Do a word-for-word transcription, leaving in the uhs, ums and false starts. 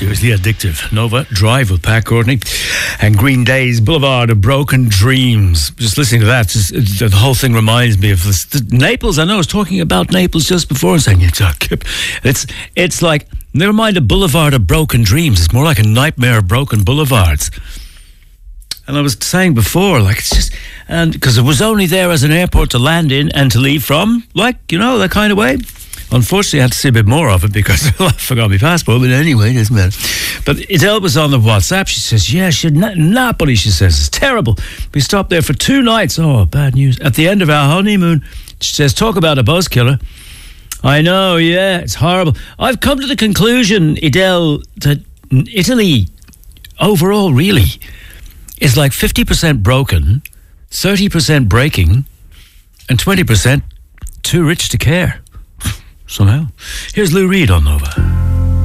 seriously addictive. Nova, Drive with Pat Courtney, and Green Day's Boulevard of Broken Dreams. Just listening to that, just, it, the whole thing reminds me of this, the, Naples. I know I was talking about Naples just before and saying it's it's it's like, never mind a boulevard of broken dreams. It's more like a nightmare of broken boulevards. And I was saying before, like, it's just, and because it was only there as an airport to land in and to leave from, like, you know, that kind of way. Unfortunately, I had to see a bit more of it because I forgot my passport, but anyway, it doesn't matter. But Adele was on the WhatsApp. She says, yeah, she, Napoli, she says, it's terrible. We stopped there for two nights. Oh, bad news. At the end of our honeymoon, she says, talk about a buzzkiller. I know, yeah, it's horrible. I've come to the conclusion, Adele, that Italy, overall, really, is like fifty percent broken, thirty percent breaking, and twenty percent too rich to care. Somehow. Here's Lou Reed on Nova.